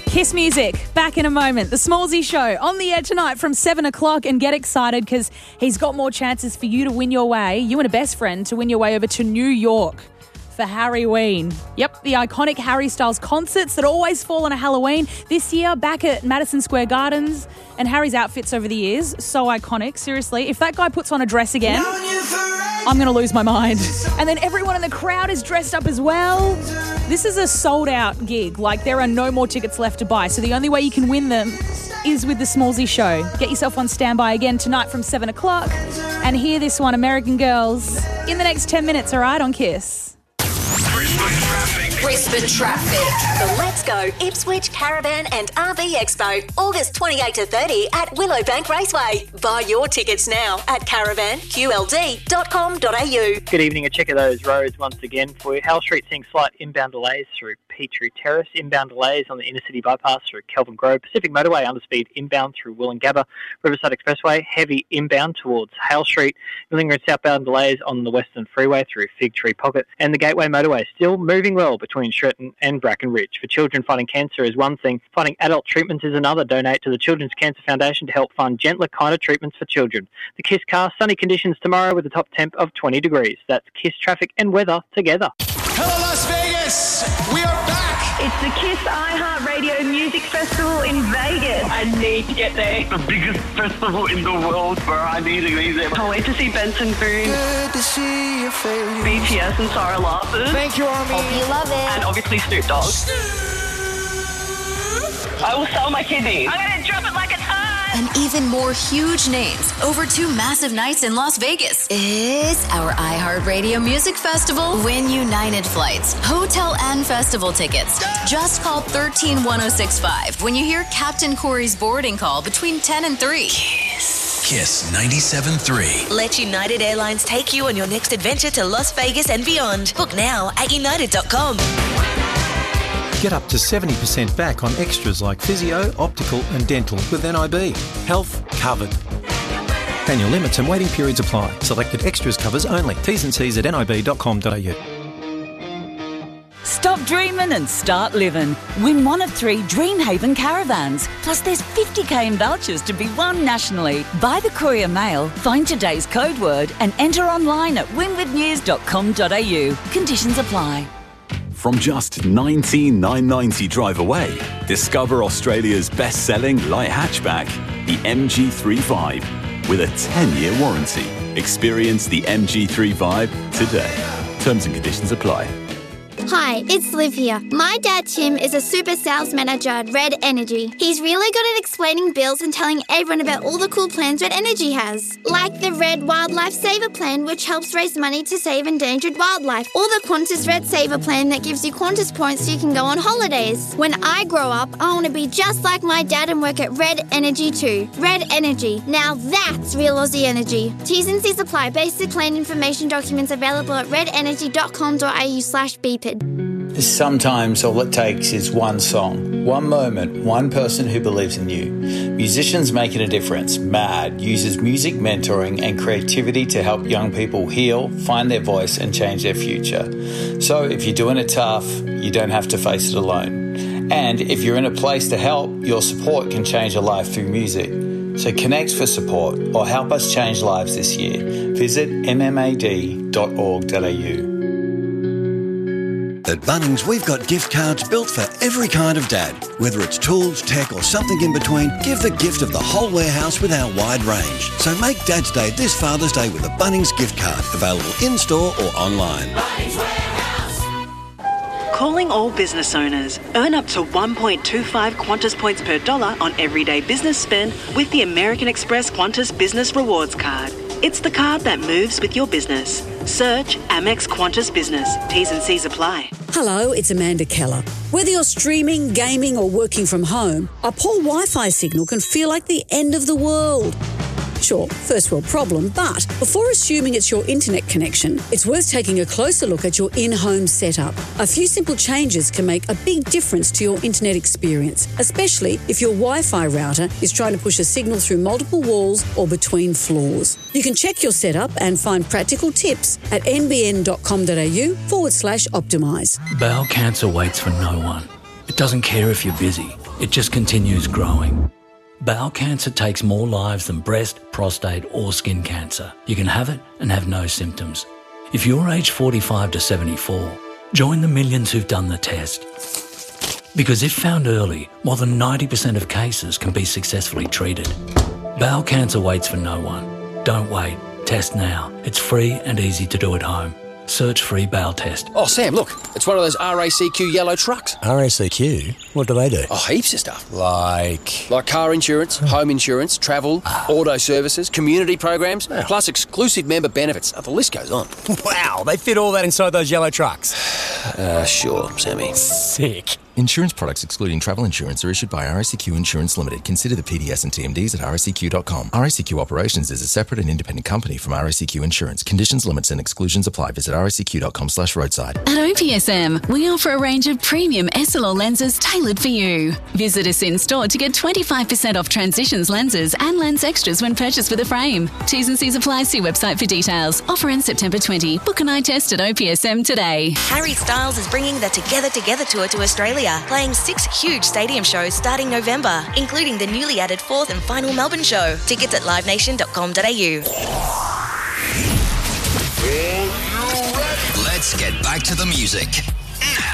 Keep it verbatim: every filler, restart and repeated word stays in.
Kiss Music, back in a moment. The Smallsy Show on the air tonight from seven o'clock, and get excited because he's got more chances for you to win your way, you and a best friend, to win your way over to New York for Harryween. Yep, the iconic Harry Styles concerts that always fall on a Halloween. This year, back at Madison Square Gardens, and Harry's outfits over the years, so iconic. Seriously, if that guy puts on a dress again, I'm going to lose my mind. And then everyone in the crowd is dressed up as well. This is a sold-out gig. Like, there are no more tickets left to buy, so the only way you can win them is with the Smallsy Show. Get yourself on standby again tonight from seven o'clock and hear this one, American Girls, in the next ten minutes, all right, on Kiss. Brisbane Traffic. The Let's Go Ipswich Caravan and R V Expo, August twenty-eighth to thirtieth at Willowbank Raceway. Buy your tickets now at caravan q l d dot com dot a u. Good evening. A check of those roads once again for you. Howell Street seeing slight inbound delays through Petrie Terrace, inbound delays on the inner city bypass through Kelvin Grove, Pacific Motorway underspeed inbound through Wollongabba, Riverside Expressway, heavy inbound towards Hale Street, lingering southbound delays on the Western Freeway through Fig Tree Pocket, and the Gateway Motorway still moving well between Shretton and Bracken Ridge. For children, fighting cancer is one thing, finding adult treatments is another. Donate to the Children's Cancer Foundation to help fund gentler, kinder treatments for children. The Kiss car, sunny conditions tomorrow with a top temp of twenty degrees. That's Kiss traffic and weather together. Hello, Las Vegas! We are back! It's the Kiss iHeartRadio Music Festival in Vegas. I need to get there. The biggest festival in the world where I need to be there. Can't wait to see Benson Boone. Good to see your face. B T S and Sarah Larson. Thank you, Army. Hope you love it. And obviously Snoop Dogg. I will sell my kidneys. I'm going to drop it like it's hot. And even more huge names over two massive nights in Las Vegas. It's our iHeartRadio Music Festival. Win United flights, hotel and festival tickets. Just call one three one oh six five when you hear Captain Corey's boarding call between ten and three. Kiss. Kiss ninety-seven point three. Let United Airlines take you on your next adventure to Las Vegas and beyond. Book now at united dot com. Get up to seventy percent back on extras like physio, optical and dental with N I B. Health covered. Annual limits and waiting periods apply. Selected extras covers only. T's and C's at nib dot com dot a u. Stop dreaming and start living. Win one of three Dreamhaven caravans. Plus there's fifty k in vouchers to be won nationally. Buy the Courier Mail, find today's code word and enter online at winwood news dot com dot a u. Conditions apply. From just nineteen thousand nine hundred ninety drive away, discover Australia's best-selling light hatchback, the M G three five, with a ten-year warranty. Experience the M G three five today. Terms and conditions apply. Hi, it's Liv here. My dad Tim is a super sales manager at Red Energy. He's really good at explaining bills and telling everyone about all the cool plans Red Energy has. Like the Red Wildlife Saver Plan, which helps raise money to save endangered wildlife. Or the Qantas Red Saver Plan that gives you Qantas points so you can go on holidays. When I grow up, I want to be just like my dad and work at Red Energy too. Red Energy. Now that's real Aussie energy. T's and C's apply. Basic plan information documents available at red energy dot com dot a u slash B P I D. Sometimes all it takes is one song, one moment, one person who believes in you. Musicians Making a Difference, MAD, uses music mentoring and creativity to help young people heal, find their voice and change their future. So if you're doing it tough, you don't have to face it alone. And if you're in a place to help, your support can change a life through music. So connect for support or help us change lives this year. Visit m m a d dot org dot a u. At Bunnings, we've got gift cards built for every kind of dad. Whether it's tools, tech or something in between, give the gift of the whole warehouse with our wide range. So make Dad's Day this Father's Day with a Bunnings gift card, available in-store or online. Bunnings Warehouse. Calling all business owners. Earn up to one point two five Qantas points per dollar on everyday business spend with the American Express Qantas Business Rewards Card. It's the card that moves with your business. Search Amex Qantas Business. T's and C's apply. Hello, it's Amanda Keller. Whether you're streaming, gaming or working from home, a poor Wi-Fi signal can feel like the end of the world. Sure, first world problem, but before assuming it's your internet connection, it's worth taking a closer look at your in-home setup. A few simple changes can make a big difference to your internet experience, especially if your Wi-Fi router is trying to push a signal through multiple walls or between floors. You can check your setup and find practical tips at n b n dot com dot a u forward slash optimise. Bowel cancer waits for no one. It doesn't care if you're busy. It just continues growing. Bowel cancer takes more lives than breast, prostate or skin cancer. You can have it and have no symptoms. If you're aged forty-five to seventy-four, join the millions who've done the test. Because if found early, more than ninety percent of cases can be successfully treated. Bowel cancer waits for no one. Don't wait. Test now. It's free and easy to do at home. Search free bowel test. Oh, Sam, look. It's one of those R A C Q yellow trucks. R A C Q? What do they do? Oh, heaps of stuff. Like? Like car insurance, home insurance, travel, auto services, community programs, plus exclusive member benefits. Oh, the list goes on. Wow, they fit all that inside those yellow trucks. Uh, sure, Sammy. Sick. Insurance products excluding travel insurance are issued by R A C Q Insurance Limited. Consider the P D S and T M Ds at R A C Q dot com. R A C Q Operations is a separate and independent company from R A C Q Insurance. Conditions, limits and exclusions apply. Visit R A C Q dot com slash roadside. At O P S M, we offer a range of premium S L R lenses tailored for you. Visit us in store to get twenty-five percent off Transitions lenses and lens extras when purchased with a frame. T's and C's apply. See website for details. Offer ends September twentieth. Book an eye test at O P S M today. Harry Styles is bringing the Together Together tour to Australia, playing six huge stadium shows starting November, including the newly added fourth and final Melbourne show. Tickets at live nation dot com dot a u. Let's get back to the music.